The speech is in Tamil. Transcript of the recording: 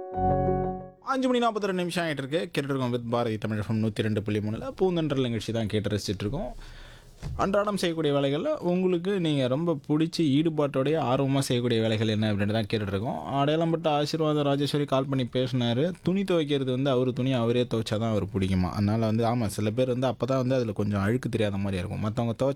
5:42 ஆயிட்டு இருக்கு. கேட்டுட்டு இருக்கோம் வித் பாரதி தமிழ் FM 102.3ல பூந்தென்றல் நிகழ்ச்சி தான் கேட்டு ரசிச்சுட்டு இருக்கோம். அன்றாடம் செய்யக்கூடிய வேலைகள்ல உங்களுக்கு நீங்கள் ரொம்ப பிடிச்சி ஈடுபாட்டோடைய ஆர்வமாக செய்யக்கூடிய வேலைகள் என்ன அப்படின்னு தான் கேட்டுட்ருக்கோம். அடையாளம்பட்ட ஆசீர்வாதம் ராஜேஸ்வரி கால் பண்ணி பேசினார். துணி துவைக்கிறது வந்து அவர் துணி அவரே துவைச்சா தான் அவர் பிடிக்குமா. அதனால் வந்து ஆமாம், சில பேர் வந்து அப்போ தான் வந்து அதில் கொஞ்சம் அழுக்கு தெரியாத மாதிரி இருக்கும். மற்றவங்க